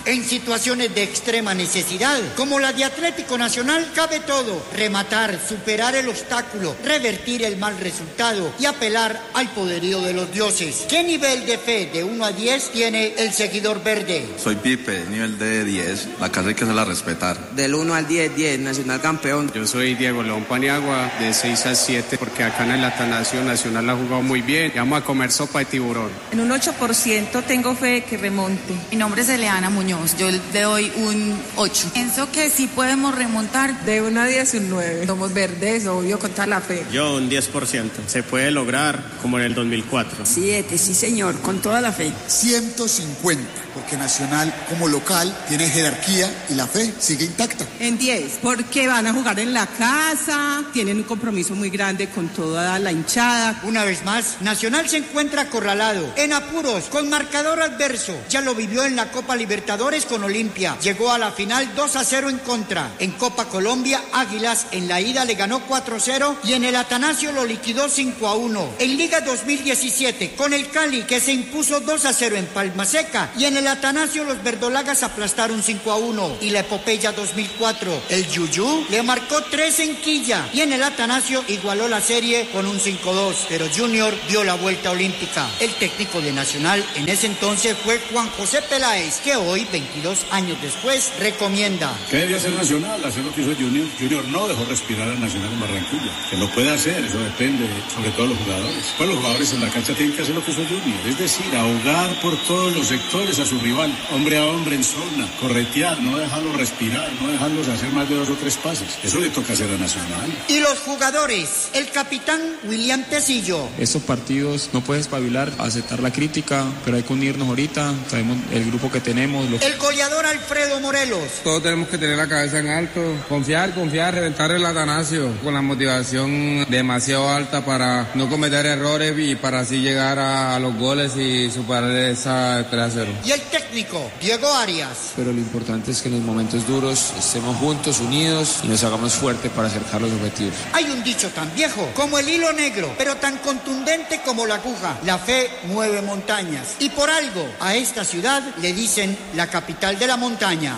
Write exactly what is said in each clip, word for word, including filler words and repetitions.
En situaciones de extrema necesidad, como la de Atlético Nacional, cabe todo: rematar, superar el obstáculo, revertir el mal resultado y apelar al poderío de los dioses. ¿Qué nivel de fe de uno a diez tiene el seguidor verde? Soy Pipe, nivel de diez. La casa hay que hacerla respetar. Del uno al diez, diez, Nacional campeón. Yo soy Diego León Paniagua, de seis a siete, porque acá en el Atanasio Nacional ha jugado muy bien. Vamos a comer sopa de tiburón. En un ocho por ciento tengo fe que remonte. Mi nombre es Eleana Muñoz, yo le doy un ocho. Pienso que sí podemos remontar. De uno a diez, un nueve. Somos verdes, obvio, con toda la fe. Yo un diez por ciento. Se puede lograr como en el dos mil cuatro. siete, sí señor, con toda la fe. ciento cincuenta, porque Nacional como local tiene jerarquía y la fe sigue intacta. En diez, porque van a jugar en la casa, tienen un compromiso muy grande con toda la hinchada. Una vez más, Nacional se encuentra acorralado, en apuros, con marcador adverso. Ya lo vivió en la Copa Libertadores con Olimpia. Llegó a la final dos a cero en contra. En Copa Colombia, Águilas en la ida le ganó cuatro a cero y en el Atanasio lo liquidó cinco a uno. En Liga dos mil diecisiete, con el Cali, que se impuso dos a cero en Palma Seca, y en el Atanasio los verdolagas aplastaron cinco a uno. Y la epopeya dos mil cuatro, el Yuyú le marcó tres en Quilla, y en el Atanasio igualó la serie con un cinco a dos, pero Junior dio la vuelta olímpica. El técnico de Nacional en ese entonces fue Juan José Peláez, que hoy, veintidós años después, recomienda: ¿qué debía hacer Nacional? Hacer lo que hizo Junior. Junior no dejó respirar a Nacional en Barranquilla. Que lo puede hacer, eso depende sobre todo de los jugadores. Pues los jugadores en la cancha tienen que hacer lo que hizo Junior, es decir, ahogar por todos los sectores a su rival, hombre a hombre en zona, corretear, no dejarlos respirar, no dejarlos hacer más de dos o tres pases. Eso le toca hacer a Nacional. Y los jugadores, el capitán William Tecillo: estos partidos no puedes espabilar, aceptar la crítica, pero hay que unirnos ahorita, sabemos el grupo que tenemos. Lo... El goleador Alfredo Morelos: todos tenemos que tener la cabeza en alto, confiar, confiar, reventar el Atanasio con la motivación demasiado alta para no cometer errores y para así llegar a, a los goles y superar esa tres a cero. Y el técnico Diego Arias: pero lo importante es que en los momentos duros estemos juntos, unidos y nos hagamos fuertes para acercar los objetivos. Hay un dicho tan viejo como el hilo negro, pero tan contundente como la aguja: la fe mueve montañas. Y por algo a esta ciudad le dicen la capital de la montaña.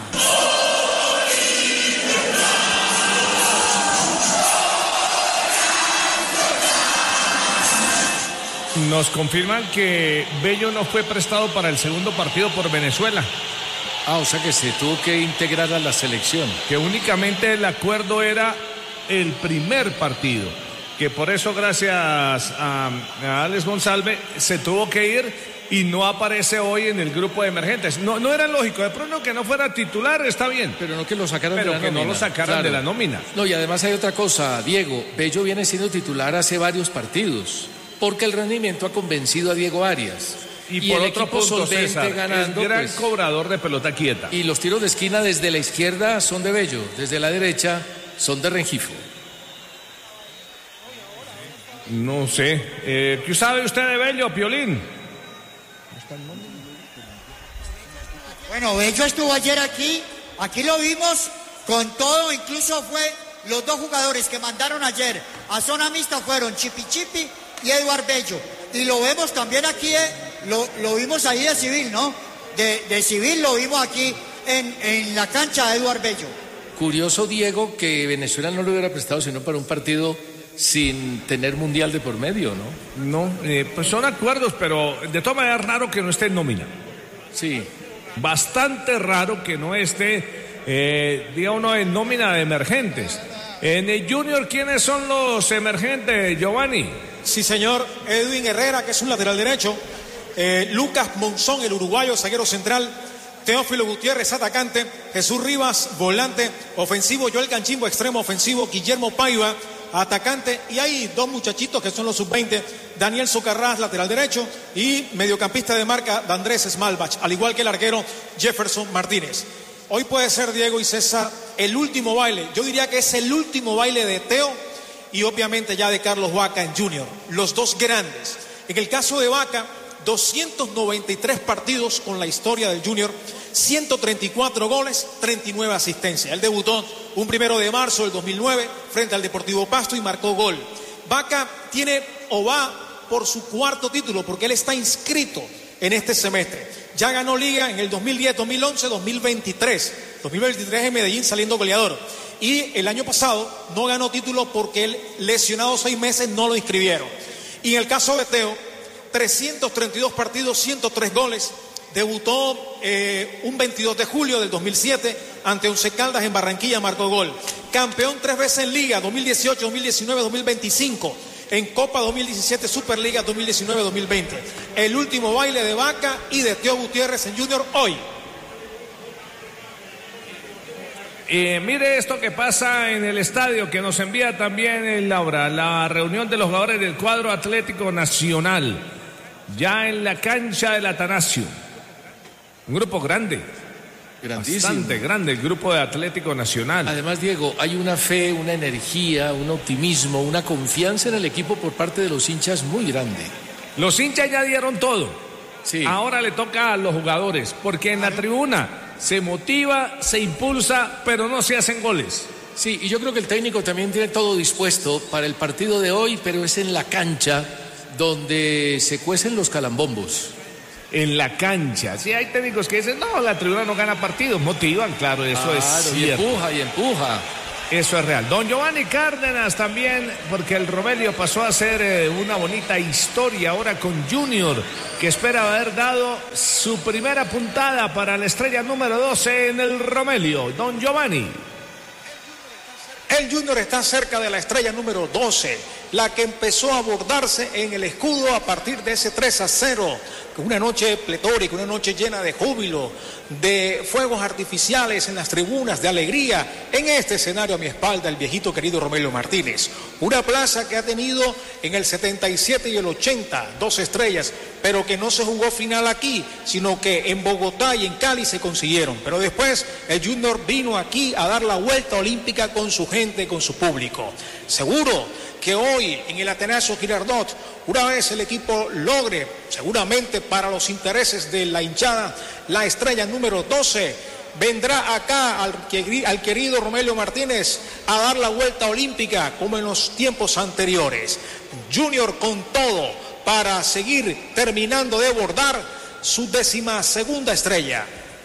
Nos confirman que Bello no fue prestado para el segundo partido por Venezuela. Ah, o sea que se tuvo que integrar a la selección. Que únicamente el acuerdo era el primer partido. Que por eso, gracias a, a Alex González, se tuvo que ir y no aparece hoy en el grupo de emergentes. No, no era lógico, de pronto que no fuera titular, está bien. Pero no que lo sacaran Pero de la que nómina. no lo sacaran claro. de la nómina. No, y además hay otra cosa, Diego. Bello viene siendo titular hace varios partidos, porque el rendimiento ha convencido a Diego Arias. Y, y por el otro equipo punto, solvente César, ganando, es gran pues, cobrador de pelota quieta. Y los tiros de esquina desde la izquierda son de Bello, desde la derecha son de Rengifo. No sé. Eh, ¿Qué sabe usted de Bello, Piolín? Bueno, Bello estuvo ayer aquí, aquí lo vimos con todo, incluso fue los dos jugadores que mandaron ayer a zona mixta fueron Chipi Chipi y Eduard Bello. Y lo vemos también aquí, eh, lo, lo vimos ahí de civil, ¿no? De, de civil lo vimos aquí en, en la cancha de Eduard Bello. Curioso, Diego, que Venezuela no lo hubiera prestado sino para un partido sin tener mundial de por medio, ¿no? No, eh, pues son acuerdos, pero de todas maneras raro que no esté en nómina. Sí. Bastante raro que no esté, eh, diga uno, en nómina de emergentes. En el Junior, ¿quiénes son los emergentes, Giovanni? Sí, señor. Edwin Herrera, que es un lateral derecho. Eh, Lucas Monzón, el uruguayo, zaguero central. Teófilo Gutiérrez, atacante. Jesús Rivas, volante ofensivo. Joel Canchimbo, extremo ofensivo. Guillermo Paiva, atacante. Y hay dos muchachitos que son los sub veinte. Daniel Socarrás, lateral derecho. Y mediocampista de marca, Andrés Smalbach. Al igual que el arquero Jefferson Martínez. Hoy puede ser, Diego y César, el último baile. Yo diría que es el último baile de Teo y obviamente ya de Carlos Vaca en Junior. Los dos grandes. En el caso de Vaca, doscientos noventa y tres partidos con la historia del Junior, ciento treinta y cuatro goles, treinta y nueve asistencias. Él debutó un primero de marzo del dos mil nueve frente al Deportivo Pasto y marcó gol. Vaca tiene o va por su cuarto título porque él está inscrito en este semestre. Ya ganó Liga en el dos mil diez, dos mil once, dos mil veintitrés. dos mil veintitrés en Medellín saliendo goleador. Y el año pasado no ganó título porque el lesionado seis meses no lo inscribieron. Y en el caso de Teo, trescientos treinta y dos partidos, ciento tres goles. Debutó eh, un veintidós de julio del dos mil siete ante Once Caldas en Barranquilla, marcó gol. Campeón tres veces en Liga, dos mil dieciocho, dos mil diecinueve, dos mil veinticinco. En Copa dos mil diecisiete, Superliga dos mil diecinueve, dos mil veinte. El último baile de Vaca y de Teo Gutiérrez en Junior hoy. Eh, mire esto que pasa en el estadio que nos envía también el Laura, la reunión de los jugadores del cuadro Atlético Nacional, ya en la cancha del Atanasio. Un grupo grande, grandísimo, bastante grande el grupo de Atlético Nacional. Además, Diego, hay una fe, una energía, un optimismo, una confianza en el equipo por parte de los hinchas muy grande. Los hinchas ya dieron todo. Sí. Ahora le toca a los jugadores, porque en la tribuna se motiva, se impulsa, pero no se hacen goles. Sí, y yo creo que el técnico también tiene todo dispuesto para el partido de hoy, pero es en la cancha donde se cuecen los calambombos. En la cancha. Sí, hay técnicos que dicen, no, la tribuna no gana partidos, motivan, claro, eso claro, es y cierto. empuja, y empuja. Eso es real. Don Giovanni Cárdenas también, porque el Romelio pasó a ser eh, una bonita historia ahora con Junior, que espera haber dado su primera puntada para la estrella número doce en el Romelio. Don Giovanni. El Junior está cerca de la estrella número doce, la que empezó a abordarse en el escudo a partir de ese tres a cero. Una noche pletórica, una noche llena de júbilo, de fuegos artificiales en las tribunas, de alegría. En este escenario a mi espalda, el viejito querido Romelio Martínez. Una plaza que ha tenido en el setenta y siete y el ochenta dos estrellas, pero que no se jugó final aquí, sino que en Bogotá y en Cali se consiguieron. Pero después el Junior vino aquí a dar la vuelta olímpica con su gente, con su público. Seguro que hoy en el Atanasio Girardot, una vez el equipo logre, seguramente para los intereses de la hinchada, la estrella número doce, vendrá acá al, al querido Romelio Martínez a dar la vuelta olímpica como en los tiempos anteriores. Junior con todo para seguir terminando de bordar su décima segunda estrella.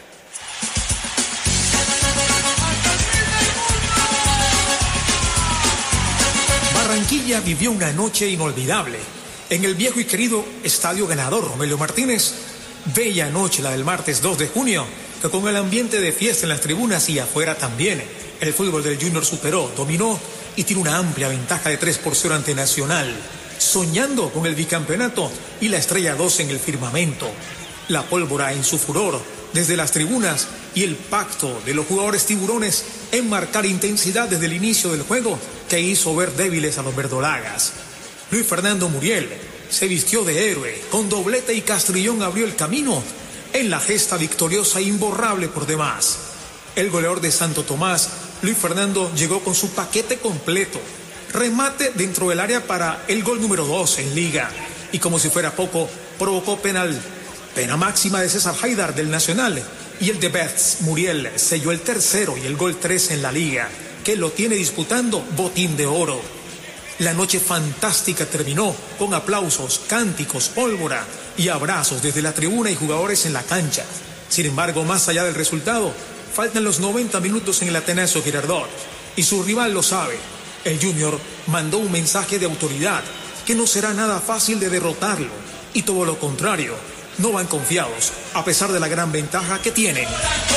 Barranquilla vivió una noche inolvidable en el viejo y querido Estadio Ganador Romelio Martínez. Bella noche la del martes dos de junio, que con el ambiente de fiesta en las tribunas y afuera también, el fútbol del Junior superó, dominó y tiene una amplia ventaja de tres por cero ante Nacional, soñando con el bicampeonato y la estrella dos en el firmamento. La pólvora en su furor desde las tribunas y el pacto de los jugadores tiburones en marcar intensidad desde el inicio del juego que hizo ver débiles a los verdolagas. Luis Fernando Muriel se vistió de héroe, con doblete y Castrillón abrió el camino en la gesta victoriosa e imborrable por demás. El goleador de Santo Tomás, Luis Fernando, llegó con su paquete completo. Remate dentro del área para el gol número dos en Liga. Y como si fuera poco, provocó penal. Pena máxima de César Haidar del Nacional. Y el de Betts, Muriel, selló el tercero y el gol tres en la Liga, que lo tiene disputando botín de oro. La noche fantástica terminó con aplausos, cánticos, pólvora y abrazos desde la tribuna y jugadores en la cancha. Sin embargo, más allá del resultado, faltan los noventa minutos en el Atanasio Girardot. Y su rival lo sabe. El Junior mandó un mensaje de autoridad, que no será nada fácil de derrotarlo. Y todo lo contrario, no van confiados, a pesar de la gran ventaja que tienen.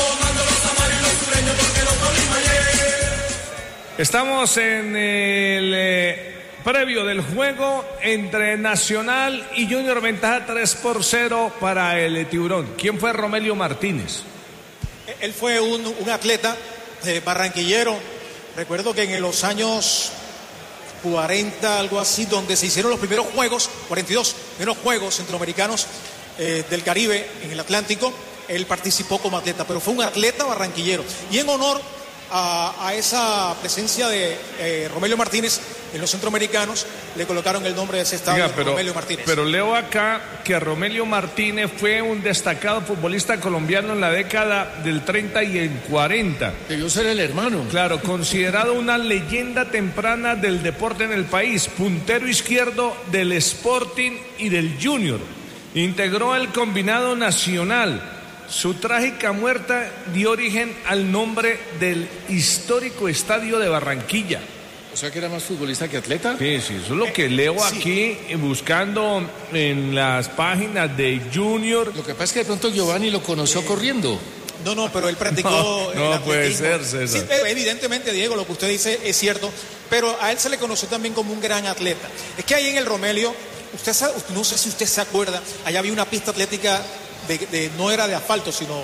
Estamos en el eh, previo del juego entre Nacional y Junior, ventaja tres por cero para el Tiburón. ¿Quién fue Romelio Martínez? Él fue un, un atleta eh, barranquillero. Recuerdo que en los años cuarenta, algo así, donde se hicieron los primeros juegos, cuarenta y dos, primeros juegos centroamericanos eh, del Caribe en el Atlántico, él participó como atleta, pero fue un atleta barranquillero. Y en honor a, a esa presencia de eh, Romelio Martínez en los centroamericanos, le colocaron el nombre de ese estadio, Oiga, pero, Romelio Martínez. Pero leo acá que Romelio Martínez fue un destacado futbolista colombiano en la década del treinta y el cuarenta. Debió ser el hermano. Claro, considerado una leyenda temprana del deporte en el país, puntero izquierdo del Sporting y del Junior. integró el combinado nacional. Su trágica muerte dio origen al nombre del histórico estadio de Barranquilla. O sea que era más futbolista que atleta. Sí, sí, eso es lo que leo sí. aquí, buscando en las páginas de Junior. Lo que pasa es que de pronto Giovanni lo conoció corriendo. No, no, pero él practicó No, no el puede atletismo. ser, César. Sí, evidentemente, Diego, lo que usted dice es cierto, pero a él se le conoció también como un gran atleta. Es que ahí en el Romelio, usted sabe, no sé si usted se acuerda, allá había una pista atlética, de, de, no era de asfalto, sino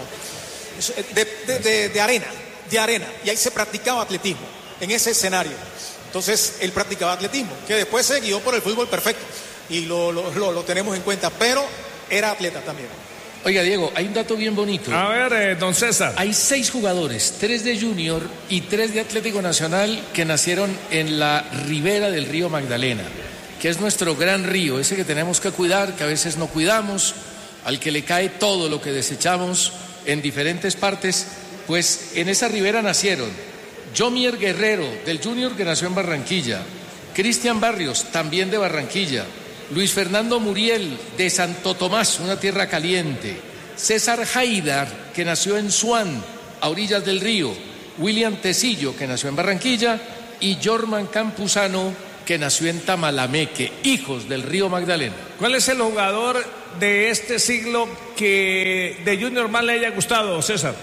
de, de, de, de arena, de arena, y ahí se practicaba atletismo, en ese escenario. Entonces, él practicaba atletismo, que después se guió por el fútbol perfecto, y lo, lo, lo, lo tenemos en cuenta, pero era atleta también. Oiga, Diego, hay un dato bien bonito. A ver, eh, don César. Hay seis jugadores, tres de Junior y tres de Atlético Nacional, que nacieron en la ribera del río Magdalena, que es nuestro gran río, ese que tenemos que cuidar, que a veces no cuidamos, al que le cae todo lo que desechamos en diferentes partes. Pues en esa ribera nacieron Jomier Guerrero, del Junior, que nació en Barranquilla, Cristian Barrios, también de Barranquilla, Luis Fernando Muriel, de Santo Tomás, una tierra caliente, César Haidar, que nació en Suán, a orillas del río, William Tecillo, que nació en Barranquilla, y Jorman Campuzano, que nació en Tamalameque, hijos del río Magdalena. ¿Cuál es el jugador de este siglo que de Junior más le haya gustado, César?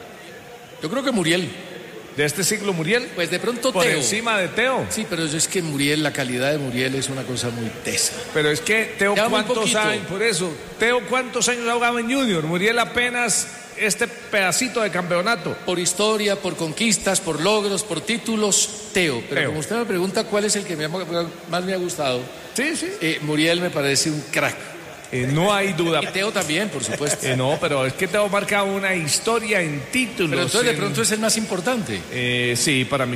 Yo creo que Muriel. ¿De este siglo Muriel? Pues de pronto Por Teo. encima de Teo. Sí, pero es que Muriel, la calidad de Muriel es una cosa muy tesa. Pero es que Teo, Ya muy ¿cuántos poquito. años? Por eso, Teo, ¿cuántos años ha jugado en Junior? Muriel apenas este pedacito de campeonato. Por historia, por conquistas, por logros, por títulos, Teo. Pero Teo. como usted me pregunta cuál es el que me ha- más me ha gustado, sí, sí. Eh, Muriel me parece un crack. Eh, no hay duda. Y Teo también, por supuesto. Eh, no, pero es que Teo marca una historia en títulos. Pero entonces de en- pronto es el más importante. Eh, sí, para mí